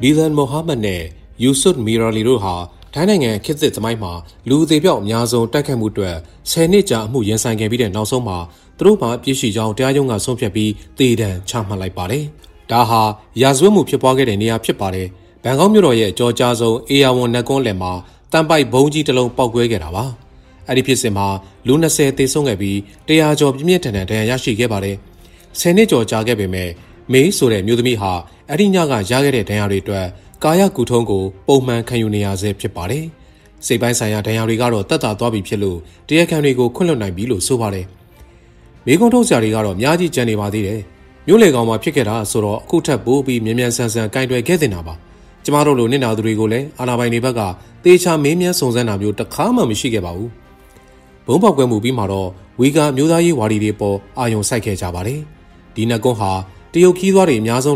Bilal Mohammed နဲ့ Yusuf Mirali တို့ဟာထိုင်းနိုင်ငံခေတ်သစ်သမိုင်းမှာလူအသေးပြောက်အများဆုံးတိုက်ခိုက်မှုအတွက်10နှစ်ကြာအမှုရင်ဆိုင်ခဲ့ပြီးတဲ့နောက်ဆုံးမှာသူတို့မှာပြည့်ရှိကြောင်းတရားရုံးကဆုံးဖြတ်ပြီးသေဒဏ်ချမှတ်လိုက်ပါတယ်။ဒါဟာရာဇဝတ်မှုဖြစ်ပွားခဲ့တဲ့နေရာဖြစ်ပါတယ်။ဘန်ကောက်မြို့တော်ရဲ့အကြောကြားဆုံးအေယာဝန်နက်ကွန်းလယ်မှာတန်ပိုက်ဘုံကြီးတစ်လုံးပောက်ကွဲခဲ့တာပါ။အဲ့ဒီဖြစ်စဉ်မှာလူ20သေဆုံးခဲ့ပြီး100ကျော်ပြင်းပြင်းထန်ထန်ဒဏ်ရာရရှိခဲ့ပါတယ်။10နှစ်ကျော်ကြာခဲ့ပေမဲ့မေးဆိုတဲ့မျိုးသမီးဟာအဲ့ဒီညကရခဲ့တဲ့ဒဏ်ရာတွေအတွက်ကာယကုထုံးကိုပုံမှန်ခံယူနေရဆဲဖြစ်ပါတယ်။စိတ်ပိုင်းဆိုင်ရာဒဏ်ရာတွေကတော့တက်တာသွားပြီဖြစ်လို့တရားခံတွေကိုခွင့်လွှတ်နိုင်ပြီလို့ဆိုပါတယ်။မိကုံထုတ်စရာတွေကတော့အများကြီးကြံနေပါသေးတယ်။မြို့လေကောင်မှာဖြစ်ခဲ့တာဆိုတော့အခုထပ်ပိုးပြီးမြန်မြန်ဆန်ဆန်ကင်တွယ်ခဲ့တင်တာပါ။ကျမတို့လိုနစ်နာသူတွေကိုလည်းအာဏာပိုင်တွေဘက်ကတေချာမင်းမြန်းစုံစမ်းတာမျိုးတစ်ခါမှမရှိခဲ့ပါဘူး။ဘုံပေါက်ကွဲမှုပြီးမှတော့ဝီဂါမျိုးသားရေးဝါဒီတွေပေါ်အာရုံစိုက်ခဲ့ကြပါတယ်။ဒီနက်ကွန်းဟာတရုတ်ခီးသွားတွေအများဆုံး